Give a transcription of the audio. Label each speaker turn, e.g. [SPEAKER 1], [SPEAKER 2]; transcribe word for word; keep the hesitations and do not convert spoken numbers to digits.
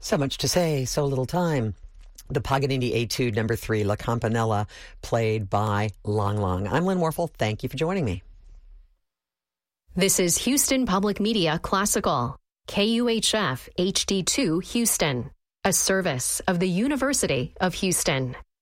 [SPEAKER 1] So much to say, so little time. The Paganini Etude number three, La Campanella, played by Lang Lang. I'm Lynn Warfel. Thank you for joining me.
[SPEAKER 2] This is Houston Public Media Classical, K U H F H D two Houston, a service of the University of Houston.